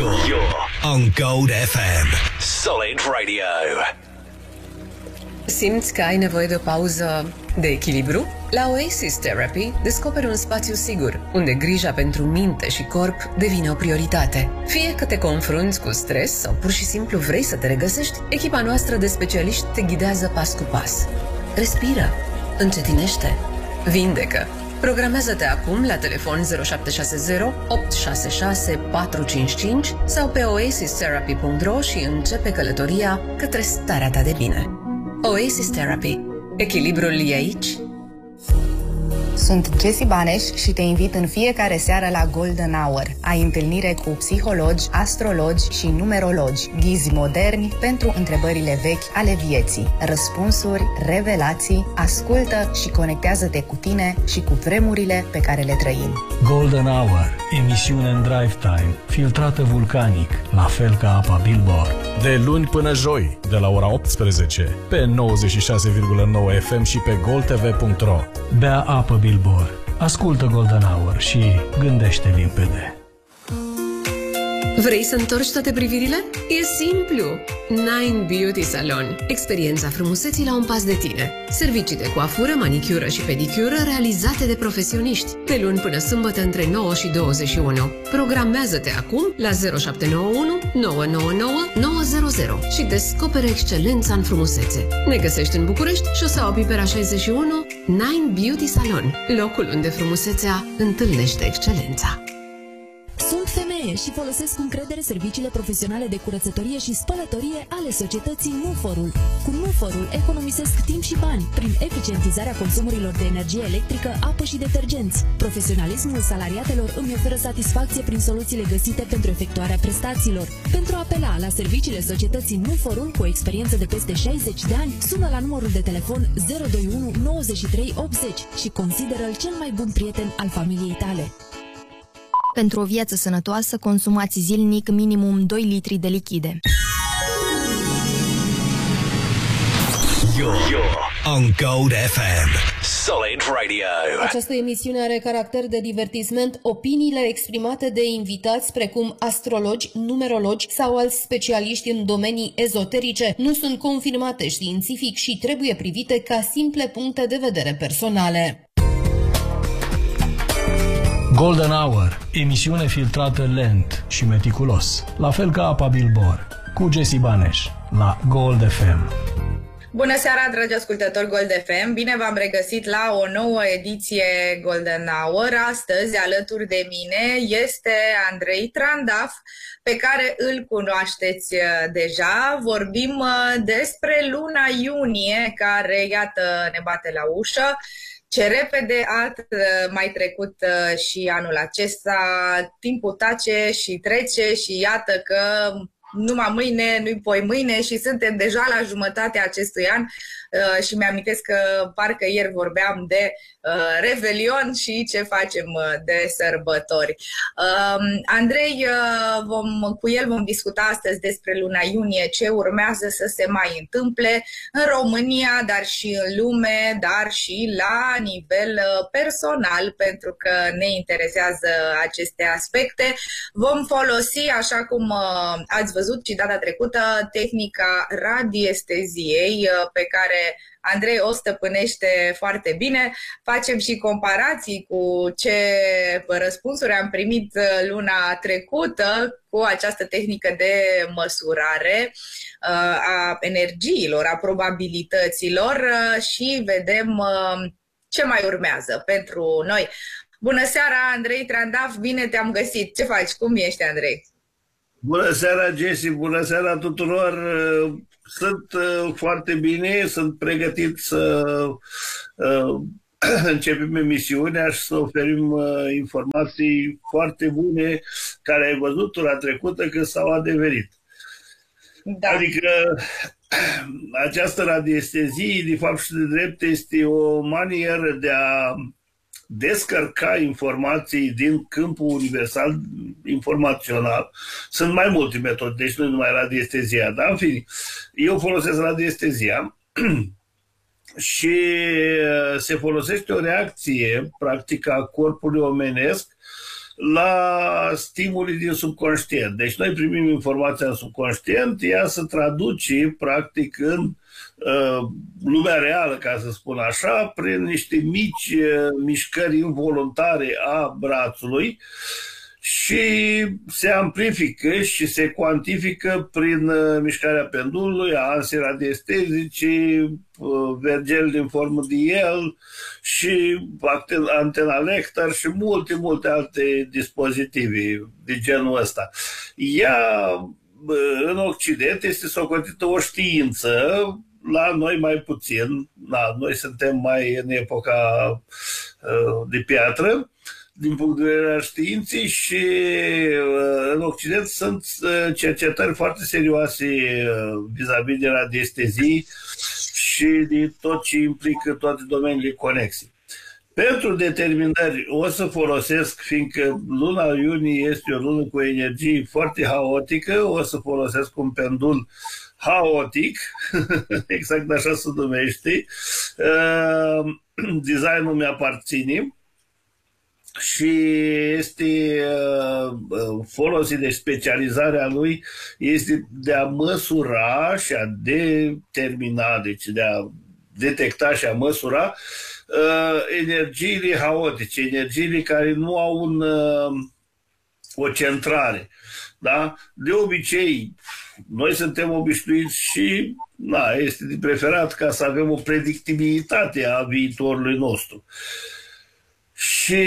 You're on Gold FM. Solid Radio. Simți că ai nevoie de o pauză de echilibru? La Oasis Therapy descoperi un spațiu sigur, unde grija pentru minte și corp devine o prioritate. Fie că te confrunți cu stres sau pur și simplu vrei să te regăsești, echipa noastră de specialiști te ghidează pas cu pas. Respiră, încetinește, vindecă. Programează-te acum la telefon 0760 866 455 sau pe oasistherapy.ro și începe călătoria către starea ta de bine. Oasis Therapy. Echilibrul e aici. Sunt Jessie Baneș și te invit în fiecare seară la Golden Hour. Ai întâlnire cu psihologi, astrologi și numerologi, ghizi moderni pentru întrebările vechi ale vieții, răspunsuri, revelații, ascultă și conectează-te cu tine și cu vremurile pe care le trăim. Golden Hour, emisiune în drive time, filtrată vulcanic, la fel ca apa Billboard. De luni până joi, de la ora 18, pe 96,9 FM și pe goldtv.ro. Bea apă Billboard, ascultă Golden Hour și gândește limpede. Vrei să întorci toate privirile? E simplu! Nine Beauty Salon. Experiența frumuseții la un pas de tine. Servicii de coafură, manicură și pedicură realizate de profesioniști. De luni până sâmbătă între 9 și 21. Programează-te acum la 0791 999 900 și descoperă excelența în frumusețe. Ne găsești în București, șoseaua Pipera 61, Nine Beauty Salon. Locul unde frumusețea întâlnește excelența. Sunt femeie și folosesc cu încredere serviciile profesionale de curățătorie și spălătorie ale societății Nuforul. Cu Nuforul economisesc timp și bani prin eficientizarea consumurilor de energie electrică, apă și detergenți. Profesionalismul salariatelor îmi oferă satisfacție prin soluțiile găsite pentru efectuarea prestațiilor. Pentru a apela la serviciile societății Nuforul cu o experiență de peste 60 de ani, sună la numărul de telefon 021 93 80 și consideră-l cel mai bun prieten al familiei tale. Pentru o viață sănătoasă, consumați zilnic minimum 2 litri de lichide. You're on Gold FM. Solid Radio. Această emisiune are caracter de divertisment. Opiniile exprimate de invitați, precum astrologi, numerologi sau alți specialiști în domenii ezoterice, nu sunt confirmate științific și trebuie privite ca simple puncte de vedere personale. Golden Hour, emisiune filtrată lent și meticulos, la fel ca apa Billboard, cu Jessie Baneș, la Gold FM. Bună seara, dragi ascultători Gold FM! Bine v-am regăsit la o nouă ediție Golden Hour. Astăzi, alături de mine, este Andrei Trandaf, pe care îl cunoașteți deja. Vorbim despre luna iunie, care, iată, ne bate la ușă. Ce repede a mai trecut și anul acesta, timpul tace și trece și iată că numai mâine, nu-i poi mâine și suntem deja la jumătatea acestui an și mi-amintesc că parcă ieri vorbeam de Revelion și ce facem de sărbători. Andrei, cu el vom discuta astăzi despre luna iunie, ce urmează să se mai întâmple în România, dar și în lume, dar și la nivel personal, pentru că ne interesează aceste aspecte. Vom folosi, așa cum ați văzut și data trecută, tehnica radiesteziei pe care Andrei o stăpânește foarte bine. Facem și comparații cu ce răspunsuri am primit luna trecută cu această tehnică de măsurare a energiilor, a probabilităților și vedem ce mai urmează pentru noi. Bună seara, Andrei Trandaf, bine te-am găsit. Ce faci? Cum ești, Andrei? Bună seara, Jessie, bună seara tuturor. Sunt foarte bine, sunt pregătit să începem emisiunea și să oferim informații foarte bune care ai văzut la trecută că s-au adeverit. Da. Adică această radiestezie, de fapt și de drept, este o manieră de a descărca informații din câmpul universal informațional. Sunt mai multe metode, deci nu numai radiestezia, dar în fine, eu folosesc radiestezia și se folosește o reacție practică a corpului omenesc la stimuli din subconștient. Deci noi primim informația în subconștient, ea se traduce practic în lumea reală, ca să spun așa, prin niște mici mișcări involuntare a brațului și se amplifică și se cuantifică prin mișcarea pendulului, a ansei radiestezice, vergel din formă de el și antena Lecter și multe alte dispozitive de genul ăsta. Ea, în Occident, este socotită o știință, la noi mai puțin, noi suntem mai în epoca de piatră, din punct de vedere al științei, și în Occident sunt cercetări foarte serioase vis-a-vis de radiestezii și de tot ce implică toate domeniile conexe. Pentru determinări o să folosesc, fiindcă luna iunie este o lună cu energie foarte haotică, o să folosesc un pendul haotic, exact așa se numește. Designul mi-aparține și este folosit de specializarea lui este de a măsura și a determina, deci de a detecta și a măsura energiile haotice, energiile care nu au o centrare. Da? De obicei, noi suntem obișnuiți și este de preferat ca să avem o predictibilitate a viitorului nostru. Și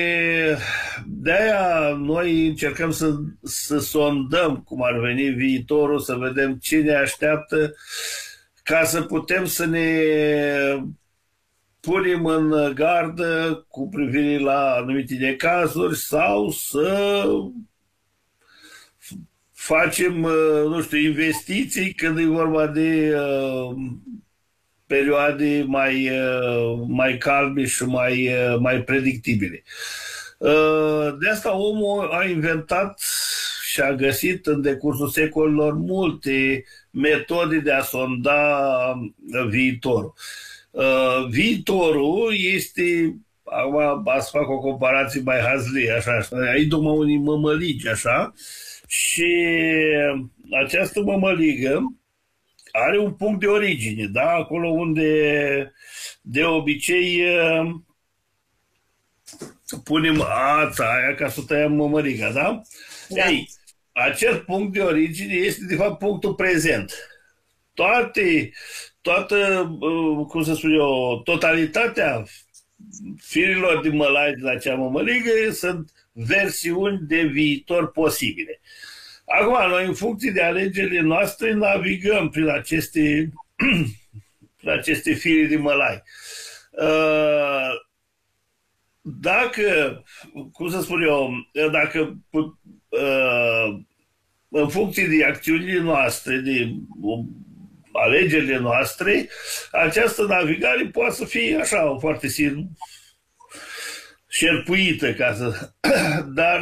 de-aia noi încercăm să sondăm cum ar veni viitorul, să vedem ce ne așteaptă, ca să putem să ne punem în gardă cu privire la anumite necazuri sau să facem, nu știu, investiții când e vorba de perioade mai calme și mai predictibile. De asta omul a inventat și a găsit în decursul secolilor multe metode de a sonda viitorul. Viitorul este, acum să fac o comparație mai hazlie, așa, aici domnul unii mămăligi, așa, și această mămăligă are un punct de origine, da? Acolo unde de obicei punem ața aia ca să tăiem mămăliga, da? Da. Ei, acel punct de origine este de fapt punctul prezent. Cum să spun eu, totalitatea firilor de mălai de la acea mămăligă sunt versiuni de viitor posibile. Acum, noi, în funcție de alegerile noastre, navigăm prin aceste fire de mălai. Dacă, cum să spun eu, în funcție de acțiunile noastre, de alegerile noastre, această navigare poate să fie așa, foarte șerpuită, dar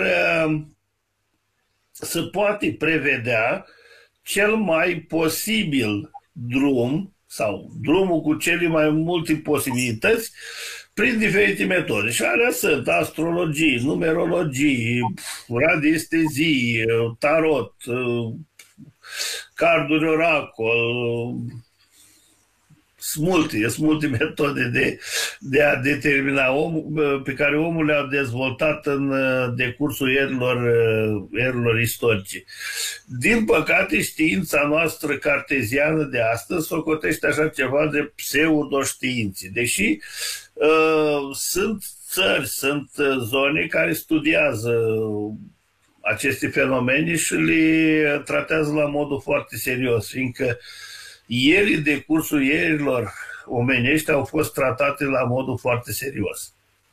se poate prevedea cel mai posibil drum sau drumul cu cele mai multe posibilități prin diferite metode. Și alea sunt astrologie, numerologie, radiestezie, tarot, carduri oracol, sunt multe metode de a determina pe care omul le-a dezvoltat în decursul erilor istorice. Din păcate, știința noastră carteziană de astăzi socotește așa ceva de pseudoștiințe, deși sunt țări, sunt zone care studiază aceste fenomene și le tratează la modul foarte serios, fiindcă ele, de cursul erilor omenești, au fost tratate la modul foarte serios.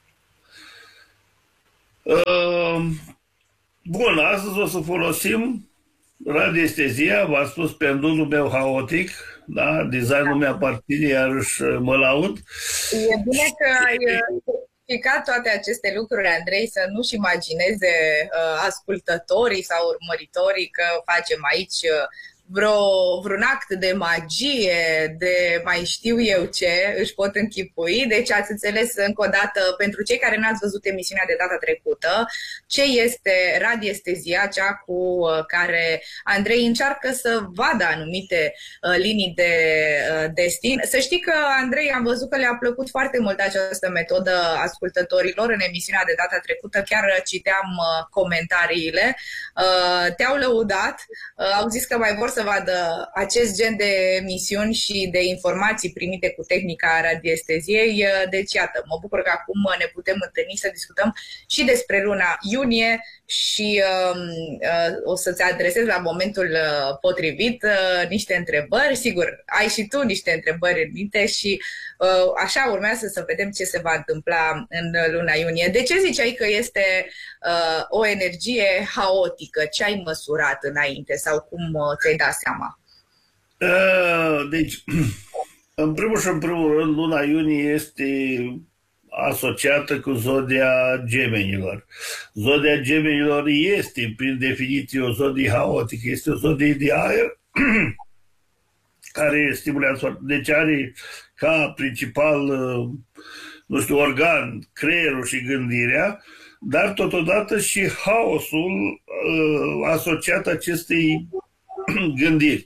Bun, astăzi o să folosim radiestezia, v-am spus, pendulul meu haotic, da? Designul meu aparține, iarăși mă laud. E bine că ai explicat toate aceste lucruri, Andrei, să nu-și imagineze ascultătorii sau urmăritorii că facem aici vreun act de magie, de mai știu eu ce, își pot închipui. Deci ați înțeles încă o dată, pentru cei care n-ați văzut emisiunea de data trecută, ce este radiestezia, cea cu care Andrei încearcă să vadă anumite linii de destin. Să știi că, Andrei, am văzut că le-a plăcut foarte mult această metodă ascultătorilor în emisiunea de data trecută, chiar citeam comentariile, te-au lăudat, au zis că mai vor să vadă acest gen de emisiuni și de informații primite cu tehnica radiesteziei. Deci, iată, mă bucur că acum ne putem întâlni să discutăm și despre luna iunie și o să-ți adresez la momentul potrivit niște întrebări. Sigur, ai și tu niște întrebări în minte și așa urmează să vedem ce se va întâmpla în luna iunie. De ce ziceai că este o energie haotică? Ce ai măsurat înainte sau cum ți-ai dat seama? Deci, în primul și în primul rând, luna iunie este asociată cu zodia Gemenilor. Zodia Gemenilor este, prin definiție, o zodie haotică. Este o zodie de aer care stimulează, deci are ca principal, nu știu, organ creierul și gândirea, dar totodată și haosul asociat acestei gândiri.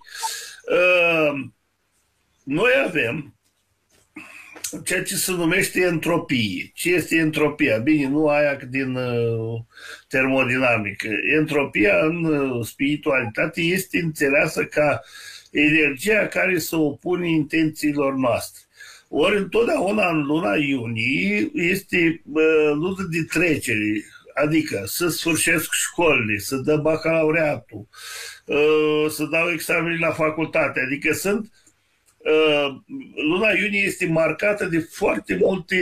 Noi avem ceea ce se numește entropie. Ce este entropia? Bine, nu aia din termodinamică. Entropia în spiritualitate este înțeleasă ca energia care se opune intențiilor noastre. Ori întotdeauna în luna iunie este lună de trecere, adică să sfârșesc școlile, să dă bacalaureatul, să dau examenii la facultate, adică sunt luna iunie este marcată de foarte multe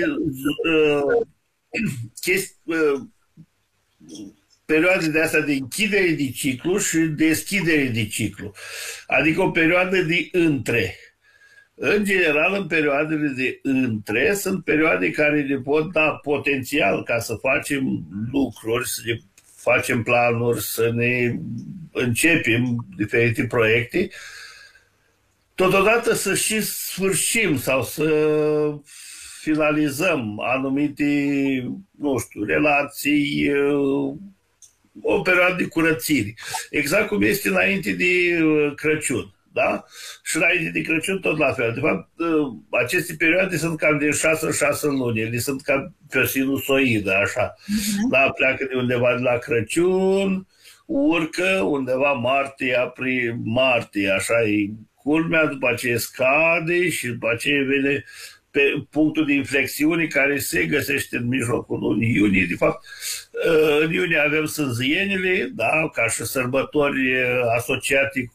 perioade de asta de închidere de ciclu și deschidere de ciclu. Adică o perioadă de între. În general, în perioadele de între sunt perioade care ne pot da potențial ca să facem lucruri, să ne facem planuri, să ne începem diferite proiecte, totodată să și sfârșim sau să finalizăm anumite, nu știu, relații, o perioadă de curățire. Exact cum este înainte de Crăciun. Da? Și înainte de Crăciun tot la fel. De fapt, aceste perioade sunt cam de 6 în 6 luni. Ele sunt ca pe sinusoidă, așa. Da, pleacă de undeva de la Crăciun, urcă undeva martie, așa e culmea, după aceea scade și după aceea vine pe punctul de inflexiune care se găsește în mijlocul lunii iunie. De fapt, în iunie avem sânzienile, da, ca și sărbători asociate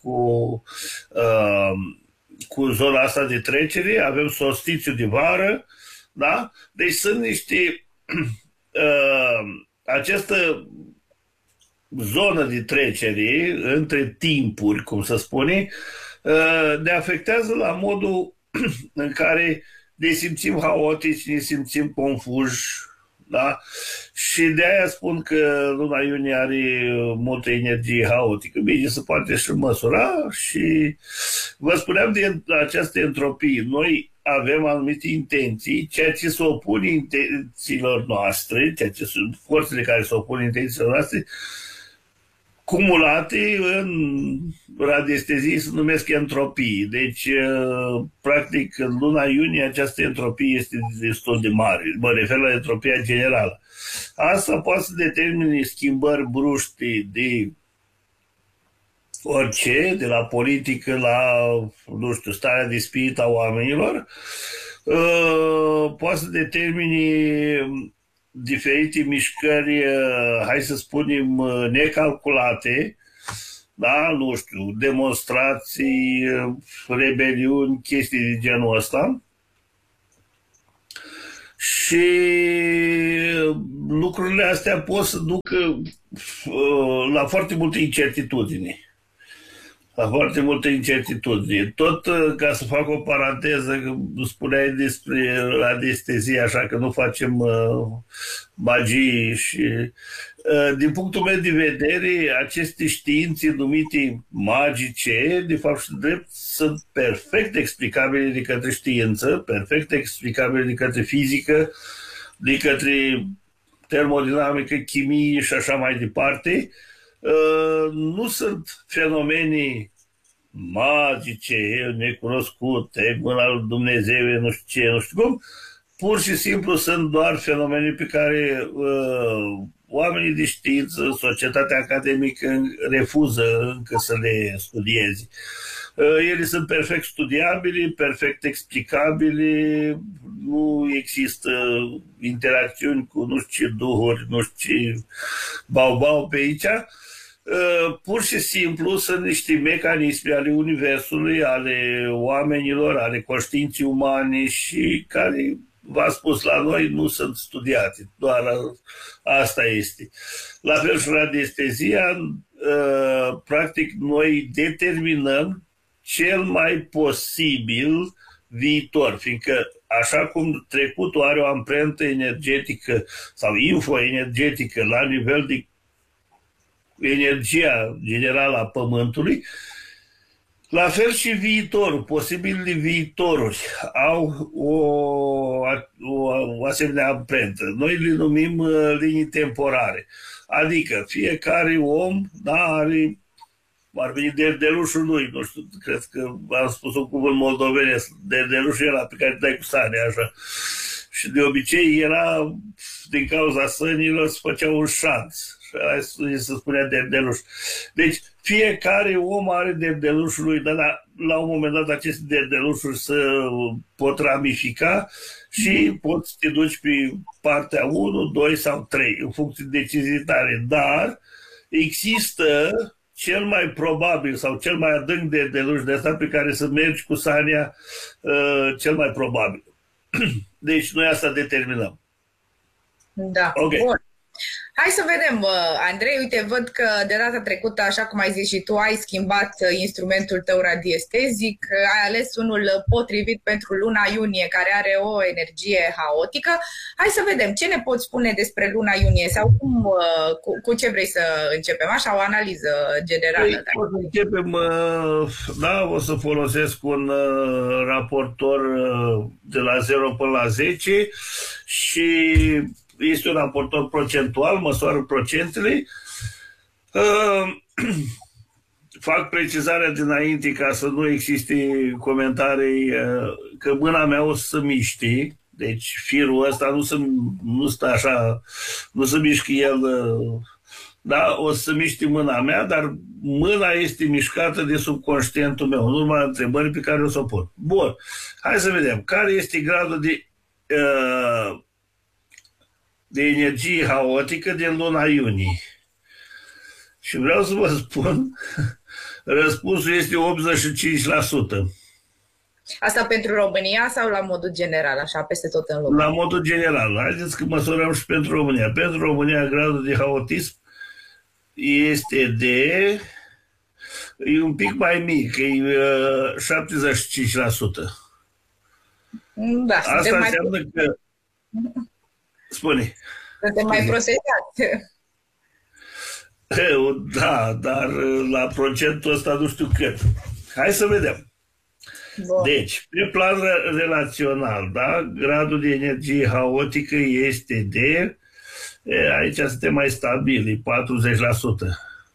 cu zona asta de trecere, avem solstițiul de vară, da? Deci sunt niște această zonă de trecere între timpuri, cum se spune, ne afectează la modul în care ne simțim haotici, ne simțim confuși, da? Și de aia spun că luna iunie are multă energie haotică. Bine, se poate și măsura și vă spuneam de această entropie. Noi avem anumite intenții, ceea ce se opune intențiilor noastre, ceea ce sunt forțele care se opun intențiilor noastre, cumulate în radiestezie se numesc entropii. Deci, practic, în luna iunie această entropie este destul de mare. Mă refer la entropia generală. Asta poate să determine schimbări bruște de orice, de la politică la, nu știu, starea de spirit a oamenilor. Poate să determine diferite mișcări, hai să spunem, necalculate, da, nu știu, demonstrații, rebeliuni, chestii de genul ăsta. Și lucrurile astea pot să ducă la foarte multe incertitudini. la foarte multe incertitudini. Tot ca să fac o paranteză, spuneai despre anestezie, așa că nu facem magii și... din punctul meu de vedere, aceste științe numite magice, de fapt și drept, sunt perfect explicabile de către știință, perfect explicabile de către fizică, de către termodinamică, chimie și așa mai departe. Nu sunt fenomene magice, necunoscute, mâna lui Dumnezeu, nu știu ce, nu știu cum. Pur și simplu sunt doar fenomene pe care oamenii de știință, societatea academică refuză încă să le studieze. Ele sunt perfect studiabile, perfect explicabile, nu există interacțiuni cu nu știu ce duhuri, nu știu ce bau-bau pe aici. Pur și simplu sunt niște mecanisme ale universului, ale oamenilor, ale conștiinței umane și care, v-am spus, la noi nu sunt studiate. Doar asta este. La fel și radiestezia, practic noi determinăm cel mai posibil viitor, fiindcă așa cum trecutul are o amprentă energetică sau infoenergetică la nivel de energia generală a Pământului, la fel și viitorul, posibilele viitoruri au o asemenea amprentă. Noi le numim linii temporare. Adică fiecare om are, ar veni derdelușul lui, nu știu, cred că am spus un cuvânt moldovenesc, derdelușul ăla pe care te dai cu sane, așa. Și de obicei era, din cauza sănilor, se făcea un șanț. Și se spunea derdeluș. Deci fiecare om are derdelușul lui, dar la un moment dat aceste derdelușuri se pot ramifica și poți să te duci pe partea 1, 2 sau 3, în funcție de decizii tale. Dar există cel mai probabil sau cel mai adânc derdeluș de asta pe care să mergi cu Sania, cel mai probabil. Deci noi asta determinăm. Da, okay. Bun. Hai să vedem, Andrei, uite, văd că de data trecută, așa cum ai zis și tu, ai schimbat instrumentul tău radiestezic, ai ales unul potrivit pentru luna iunie, care are o energie haotică. Hai să vedem, ce ne poți spune despre luna iunie sau cu ce vrei să începem? Așa, o analiză generală. O să începem, da, o să folosesc un raportor de la 0 până la 10 și... este un raportor procentual, măsoară procentele. Fac precizarea dinainte ca să nu existe comentarii că mâna mea o să se miște, deci firul ăsta nu stă așa, nu se mișcă el, da, o să se miște mâna mea, dar mâna este mișcată de subconștientul meu, în urma întrebării pe care o să o pun. Bun, hai să vedem, care este gradul de energie haotică din luna iunie. Și vreau să vă spun, răspunsul este 85%. Asta pentru România sau la modul general, așa, peste tot în lume? La modul general. Haideți că măsurăm și pentru România. Pentru România, gradul de haotism este e un pic mai mic, e 75%. Da, asta înseamnă că... Spune. Suntem mai protejați. Da, dar la procentul ăsta nu știu cât. Hai să vedem. Bun. Deci, pe plan relațional, da, gradul de energie haotică este aici suntem mai stabili, 40%.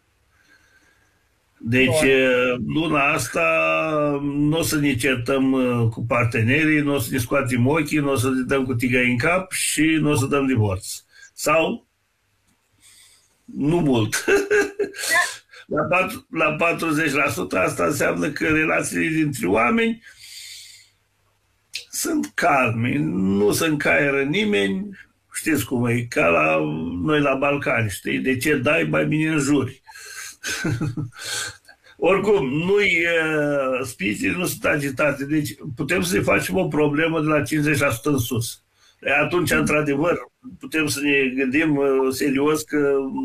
Deci, luna asta nu o să ne certăm cu partenerii, nu o să ne scoatem ochii, nu o să ne dăm cu tigăi în cap și nu o să dăm divorț. Sau, nu mult. La 40% asta înseamnă că relațiile dintre oameni sunt calme, nu se încaieră nimeni, știți cum e, ca la noi la Balcani, știi, de ce dai, mai bine înjuri. Oricum, spiritele nu sunt agitate, deci putem să ne facem o problemă de la 50% în sus. Atunci, într-adevăr, putem să ne gândim serios că